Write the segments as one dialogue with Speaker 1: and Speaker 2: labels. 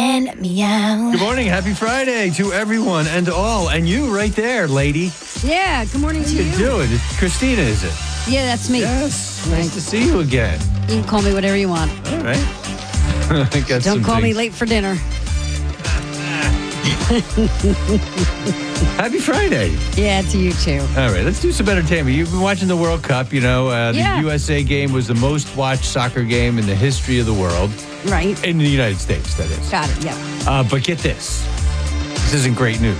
Speaker 1: and meow.
Speaker 2: Good morning. Happy Friday to everyone and all. And you right there, lady.
Speaker 3: Yeah, good morning to
Speaker 2: How
Speaker 3: you.
Speaker 2: you doing? Christina, is it?
Speaker 3: Yeah, that's me.
Speaker 2: Yes. Nice to see you again.
Speaker 3: You can call me whatever you want.
Speaker 2: All right.
Speaker 3: Don't call me late for dinner.
Speaker 2: Happy Friday.
Speaker 3: Yeah, to you too.
Speaker 2: All right, let's do some entertainment. You've been watching the World Cup, the USA game was the most watched soccer game in the history of the world.
Speaker 3: Right.
Speaker 2: In the United States, that is.
Speaker 3: Got it, yeah.
Speaker 2: But get this. This isn't great news.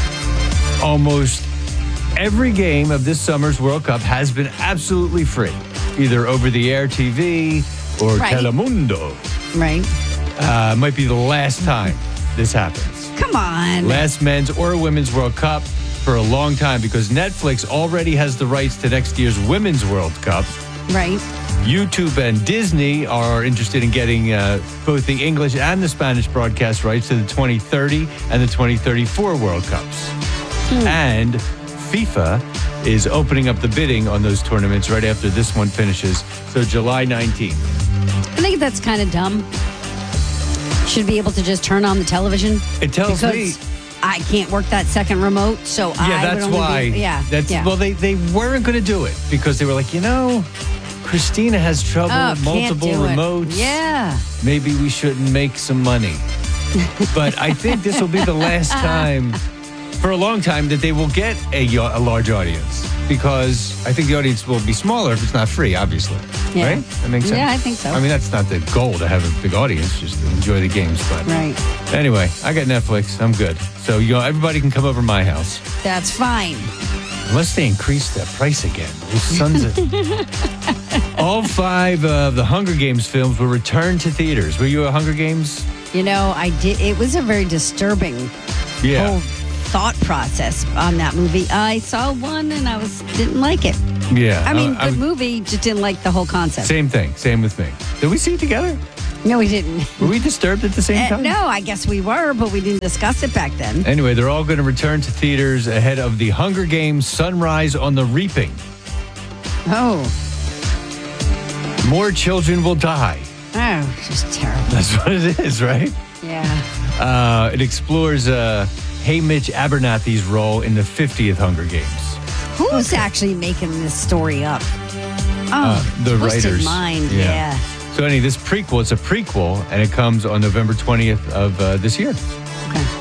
Speaker 2: Almost every game of this summer's World Cup has been absolutely free, either over-the-air TV or Telemundo.
Speaker 3: Right.
Speaker 2: Might be the last time this happens.
Speaker 3: Come on.
Speaker 2: Last men's or women's World Cup for a long time because Netflix already has the rights to next year's Women's World Cup.
Speaker 3: Right.
Speaker 2: YouTube and Disney are interested in getting both the English and the Spanish broadcast rights to the 2030 and the 2034 World Cups. And FIFA is opening up the bidding on those tournaments right after this one finishes, so July 19th.
Speaker 3: I think that's kind of dumb. Should be able to just turn on the television.
Speaker 2: It tells me
Speaker 3: I can't work that second remote, so
Speaker 2: that's why. Well, they weren't going to do it because they were like, Christina has trouble, multiple remotes.
Speaker 3: Yeah.
Speaker 2: Maybe we shouldn't make some money. But I think this will be the last time, for a long time, that they will get a large audience because I think the audience will be smaller if it's not free, obviously.
Speaker 3: Yeah.
Speaker 2: Right? That makes sense.
Speaker 3: Yeah, I think so.
Speaker 2: I mean, that's not the goal to have a big audience, just to enjoy the games. But
Speaker 3: right.
Speaker 2: Anyway, I got Netflix. I'm good. So, everybody can come over to my house.
Speaker 3: That's fine.
Speaker 2: Unless they increase the price again. Those sons of... All 5 of the Hunger Games films will return to theaters. Were you a Hunger Games?
Speaker 3: I did. It was a very disturbing whole thought process on that movie. I saw one and didn't like it.
Speaker 2: Yeah.
Speaker 3: I mean, good movie, just didn't like the whole concept.
Speaker 2: Same thing. Same with me. Did we see it together?
Speaker 3: No, we didn't.
Speaker 2: Were we disturbed at the same time?
Speaker 3: No, I guess we were, but we didn't discuss it back then.
Speaker 2: Anyway, they're all going to return to theaters ahead of the Hunger Games Sunrise on the Reaping.
Speaker 3: Oh.
Speaker 2: More children will die.
Speaker 3: Oh, just terrible.
Speaker 2: That's what it is, right?
Speaker 3: Yeah.
Speaker 2: It explores Haymitch Abernathy's role in the 50th Hunger Games.
Speaker 3: Who's actually making this story up? Oh,
Speaker 2: the writers.
Speaker 3: Mind. Yeah.
Speaker 2: So, it's a prequel, and it comes on November 20th of this year.
Speaker 3: Okay.